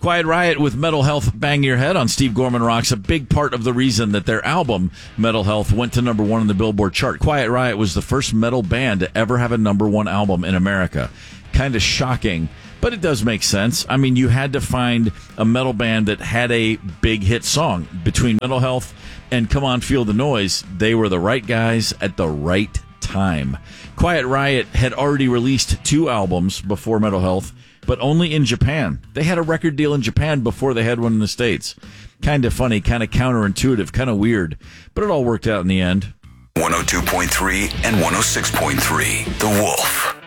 Quiet Riot with Mental Health, Bang Your Head on Steve Gorman Rocks. A big part of the reason that their album, Mental Health, went to number one on the Billboard chart. Quiet Riot was the first metal band to ever have a number one album in America. Kind of shocking, but it does make sense. I mean, you had to find a metal band that had a big hit song. Between Mental Health and Come On Feel the Noise, they were the right guys at the right time. Quiet Riot had already released 2 albums before Mental Health, but only in Japan. They had a record deal in Japan before they had one in the States. Kind of funny, kind of counterintuitive, kind of weird, but it all worked out in the end. 102.3 and 106.3, The Wolf.